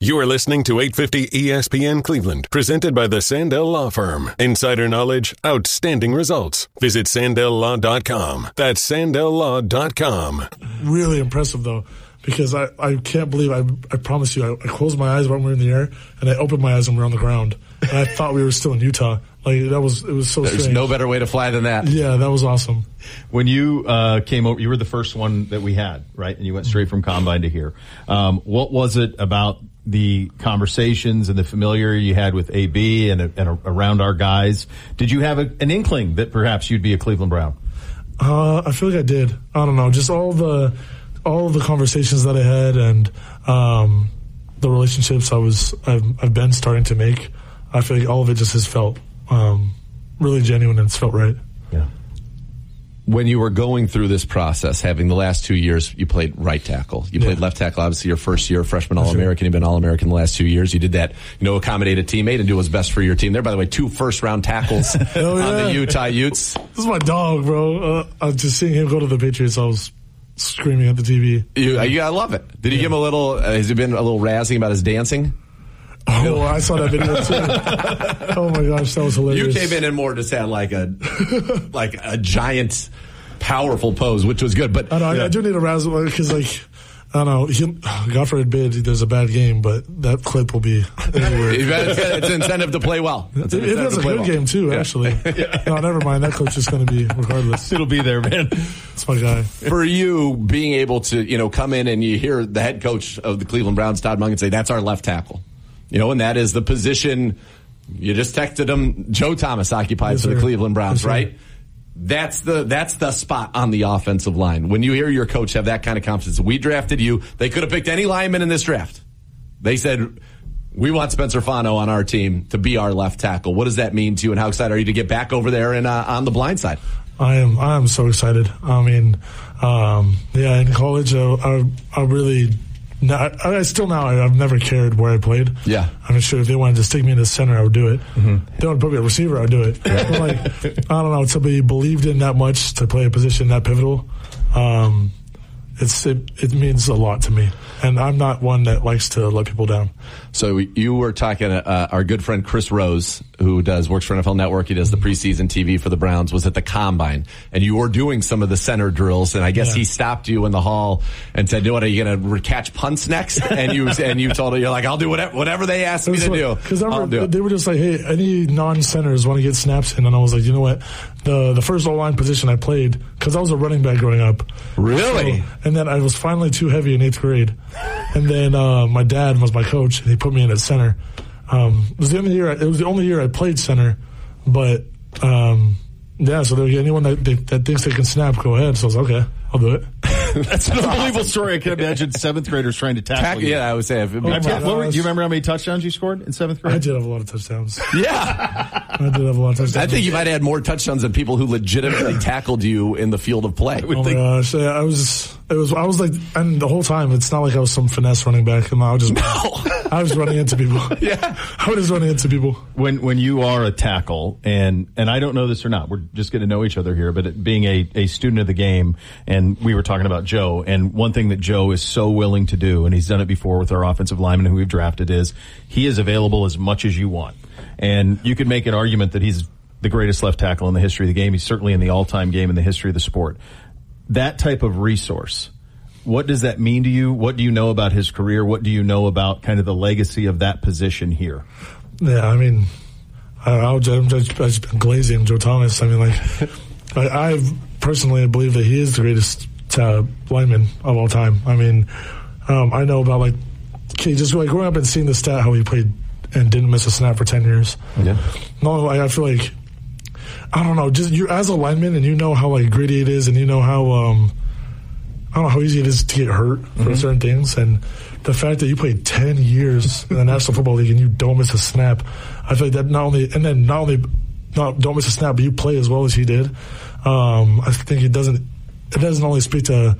You are listening to 850 ESPN Cleveland, presented by the Sandell Law Firm. Insider knowledge, outstanding results. Visit SandellLaw.com. That's SandellLaw.com. Really impressive, though, because I can't believe, I promise you, I closed my eyes when we were in the air, and I opened my eyes when we were on the ground. And I thought we were still in Utah. It was so strange. There's no better way to fly than that. Yeah, that was awesome. When you came over, you were the first one that we had, right? And you went straight from combine to here. What was it about the conversations and the familiarity you had with AB and around our guys? Did you have an inkling that perhaps you'd be a Cleveland Brown? I feel like I did. I don't know, just all the conversations that I had and the relationships I've been starting to make. I feel like all of it just has felt really genuine, and it's felt right. Yeah. When you were going through this process, having the last 2 years, you played right tackle. You played left tackle, obviously, your first year, freshman All-American. You've been All-American the last 2 years. You did that, accommodate a teammate and do what's best for your team there. By the way, 2 first-round tackles on the Utah Utes. This is my dog, bro. Just seeing him go to the Patriots, I was screaming at the TV. I love it. Did you give him a little, has he been a little razzing about his dancing? Oh, I saw that video too. Oh my gosh, that was hilarious. You came in and more just had like a giant, powerful pose, which was good. But I do need a razzle because I don't know. God forbid there's a bad game, but that clip will be everywhere. It's an incentive to play well. It is a good game too, actually. No, never mind. That clip's just going to be regardless. It'll be there, man. It's my guy. For you, being able to come in and you hear the head coach of the Cleveland Browns, Todd Monken, say that's our left tackle. And that is the position. You just texted him. Joe Thomas occupies for the Cleveland Browns, right? That's the spot on the offensive line. When you hear your coach have that kind of confidence, we drafted you. They could have picked any lineman in this draft. They said, we want Spencer Fano on our team to be our left tackle. What does that mean to you, and how excited are you to get back over there and on the blind side? I am so excited. I mean, in college, I really. I've never cared where I played. Yeah. I'm sure if they wanted to stick me in the center, I would do it. Mm-hmm. If they wanted to put me at receiver, I would do it. But I don't know, somebody believed in that much to play a position that pivotal. It means a lot to me. And I'm not one that likes to let people down. So you were talking, our good friend Chris Rose, who works for NFL Network. He does the preseason TV for the Browns, was at the Combine. And you were doing some of the center drills. And I guess he stopped you in the hall and said, what, are you going to catch punts next? And you told him, you're like, I'll do whatever they ask me to do. Because they were just like, hey, any non-centers want to get snaps in. And I was like, you know what? The first O-line position I played, because I was a running back growing up. Really? And then I was finally too heavy in 8th grade. And then my dad was my coach, and he put me in at center. It was the only year I played center, but so anyone that thinks they can snap, go ahead. So I was like, okay, I'll do it. That's an unbelievable story. I can imagine 7th graders trying to tackle you. Yeah, I would say. Do you remember how many touchdowns you scored in 7th grade? I did have a lot of touchdowns. Yeah. I did have a lot of touchdowns. I think you might have had more touchdowns than people who legitimately tackled you in the field of play. Oh my gosh. Yeah, I was like, and the whole time, it's not like I was some finesse running back. And I was running into people. Yeah. I was running into people. When you are a tackle, and I don't know this or not, we're just getting to know each other here, but being a student of the game, and we were talking about Joe, and one thing that Joe is so willing to do, and he's done it before with our offensive lineman who we've drafted, is he is available as much as you want. And you could make an argument that he's the greatest left tackle in the history of the game. He's certainly in the all-time game in the history of the sport. That type of resource, what does that mean to you? What do you know about his career? What do you know about kind of the legacy of that position here? Yeah, I mean, I've just been glazing Joe Thomas. I mean, I personally believe that he is the greatest lineman of all time. I mean, I know about just growing up and seeing the stat how he played and didn't miss a snap for 10 years. Yeah. No, I feel like, I don't know, just you as a lineman, and you know how gritty it is, and you know how I don't know how easy it is to get hurt for certain things, and the fact that you played 10 years in the National Football League and you don't miss a snap, I feel like that not only don't miss a snap, but you play as well as he did. I think it doesn't only speak to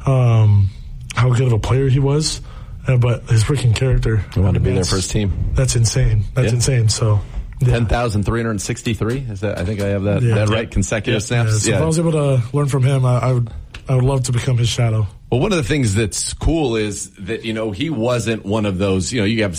how good of a player he was, but his freaking character. He wanted to be there for his team. That's insane. That's insane. So. Yeah. 10,363. Is that? I think I have that right. Consecutive snaps. So if I was able to learn from him, I would love to become his shadow. Well, one of the things that's cool is that he wasn't one of those. You have